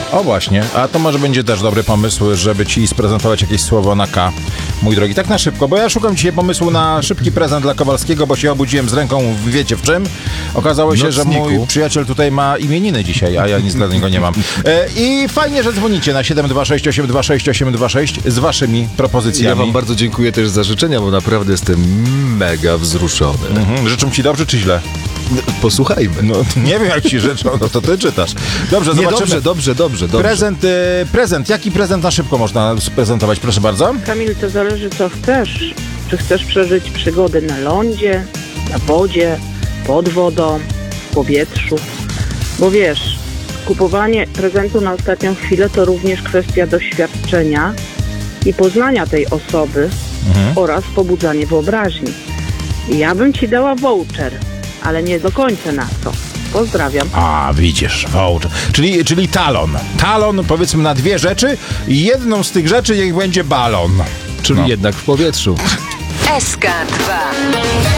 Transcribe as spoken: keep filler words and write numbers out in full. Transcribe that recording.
O właśnie, a to może będzie też dobry pomysł, żeby ci sprezentować jakieś słowo na K, mój drogi. Tak na szybko, bo ja szukam dzisiaj pomysłu na szybki prezent dla Kowalskiego, bo się obudziłem z ręką, wiecie w czym? Okazało się, Nocniku. że mój przyjaciel tutaj ma imieniny dzisiaj, a ja nic dla niego nie mam. E, I fajnie, że dzwonicie na siedem dwa sześć osiem dwa sześć osiem dwa sześć z waszymi propozycjami. Ja wam bardzo dziękuję też za życzenia, bo naprawdę jestem mega wzruszony. Mhm. Życzą ci dobrze czy źle? Posłuchajmy. No nie wiem jak ci życzą, no to ty czytasz. Dobrze, Nie, zobaczymy. dobrze, dobrze, dobrze, dobrze. Prezent, y, prezent. Jaki prezent na szybko można sprezentować? Proszę bardzo. Kamil, to zależy co chcesz. Czy chcesz przeżyć przygody na lądzie, na wodzie, pod wodą, w powietrzu? Bo wiesz, kupowanie prezentu na ostatnią chwilę to również kwestia doświadczenia i poznania tej osoby Mhm. oraz pobudzanie wyobraźni. Ja bym ci dała voucher, ale nie do końca na co. Pozdrawiam. A, widzisz, voucher. Czyli, czyli talon. Talon, powiedzmy, na dwie rzeczy i jedną z tych rzeczy niech będzie balon. Czyli No. jednak w powietrzu. S K dwa.